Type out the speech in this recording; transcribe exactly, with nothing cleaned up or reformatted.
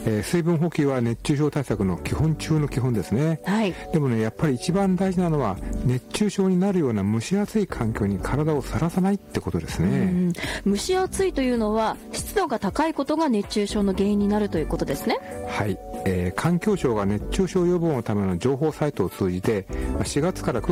えー、水分補給は熱中症対策の基本中の基本ですね、 はい、 でもねやっぱり一番大事なのは熱中症になるような蒸し暑い環境に体をさらさないってことですね。 うん蒸し暑いというのは湿度が高いことが熱中症の原因になるということですね。 はい、えー、環境省が熱中症予防のための情報サイトを通じてしがつから